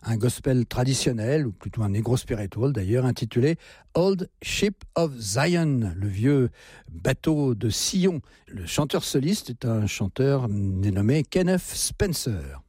un gospel traditionnel, ou plutôt un negro spiritual d'ailleurs, intitulé Old Ship of Zion, le vieux bateau de Sion. Le chanteur soliste est un chanteur dénommé Kenneth Spencer.